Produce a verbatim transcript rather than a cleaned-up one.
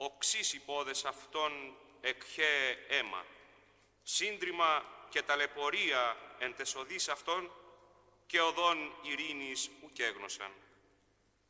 οξύς υπόδες αυτών εκχέ αίμα, σύντριμα και ταλαιπωρία εν τες οδείς αυτών, και οδόν ειρήνης ουκ έγνωσαν.